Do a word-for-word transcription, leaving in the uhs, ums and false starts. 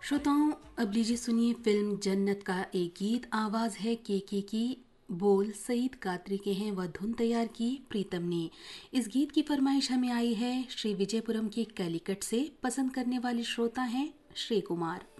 श्रोताओं, अब लीजिए सुनिए फिल्म जन्नत का एक गीत। आवाज है के के की, बोल सईद कादरी के हैं व धुन तैयार की प्रीतम ने। इस गीत की फरमाइश हमें आई है श्री विजयपुरम के कैलिकट से। पसंद करने वाले श्रोता हैं श्री कुमार।